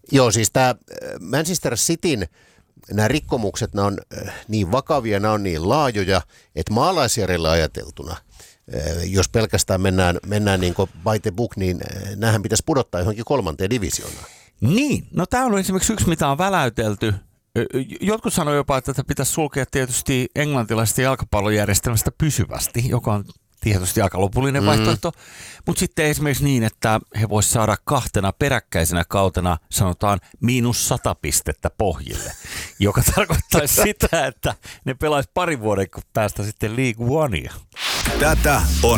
Joo, siis tämä Manchester Cityn nämä rikkomukset, nämä on niin vakavia, nämä on niin laajoja, että maalaisjärjellä ajateltuna, jos pelkästään mennään niin kuin by the book, niin näähän pitäisi pudottaa johonkin 3. divisioonaan. Niin, no tämä on esimerkiksi yksi, mitä on väläytelty. Jotkut sanoo jopa, että tätä pitäisi sulkea tietysti englantilaisesta jalkapallojärjestelmästä pysyvästi, joka on tietysti aika lopullinen vaihtoehto. Mutta sitten esimerkiksi niin, että he voisivat saada 2 peräkkäisenä kautena, sanotaan, -100 pistettä pohjille, joka tarkoittaisi sitä, että ne pelaisi 2 vuoden päästä sitten League Onea. Tätä on